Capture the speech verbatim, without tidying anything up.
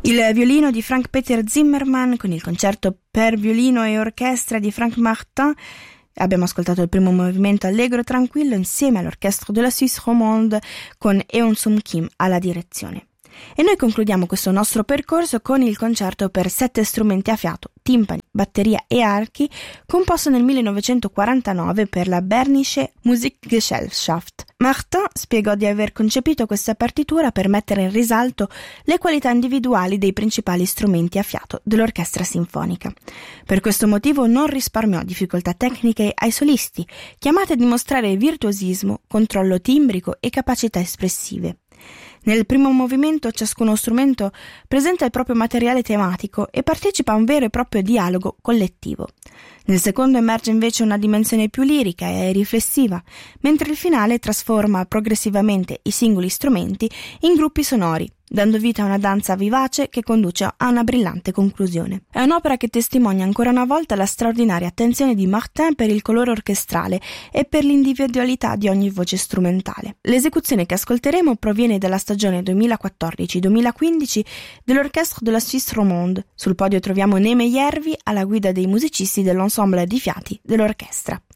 Il violino di Frank Peter Zimmermann con il concerto per violino e orchestra di Frank Martin. Abbiamo ascoltato il primo movimento allegro tranquillo insieme all'Orchestre de la Suisse Romande con Eun-Sum Kim alla direzione. E noi concludiamo questo nostro percorso con il concerto per sette strumenti a fiato, timpani, batteria e archi, composto nel millenovecentoquarantanove per la Bernische Musikgesellschaft. Martin spiegò di aver concepito questa partitura per mettere in risalto le qualità individuali dei principali strumenti a fiato dell'orchestra sinfonica. Per questo motivo non risparmiò difficoltà tecniche ai solisti, chiamati a dimostrare virtuosismo, controllo timbrico e capacità espressive. Nel primo movimento ciascuno strumento presenta il proprio materiale tematico e partecipa a un vero e proprio dialogo collettivo. Nel secondo emerge invece una dimensione più lirica e riflessiva, mentre il finale trasforma progressivamente i singoli strumenti in gruppi sonori, dando vita a una danza vivace che conduce a una brillante conclusione. È un'opera che testimonia ancora una volta la straordinaria attenzione di Martin per il colore orchestrale e per l'individualità di ogni voce strumentale. L'esecuzione che ascolteremo proviene dalla stagione duemilaquattordici duemilaquindici dell'Orchestre de la Suisse Romande. Sul podio troviamo Neme Järvi alla guida dei musicisti dell'ensemble di fiati dell'orchestra.